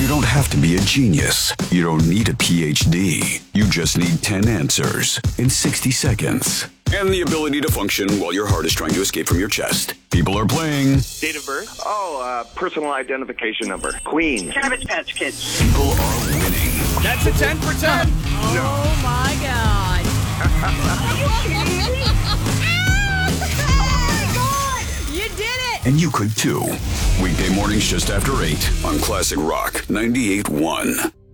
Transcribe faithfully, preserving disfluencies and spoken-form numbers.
You don't have to be a genius. You don't need a P H D. You just need ten answers in sixty seconds. And the ability to function while your heart is trying to escape from your chest. People are playing. Date of birth? Oh, uh, personal identification number. Queen. Cabbage Patch Kids. People are winning. That's a ten for ten. Oh, my God. Are you kidding me? Oh, my God. You did it. And you could too. Weekday mornings just after eight on Classic Rock ninety-eight point one.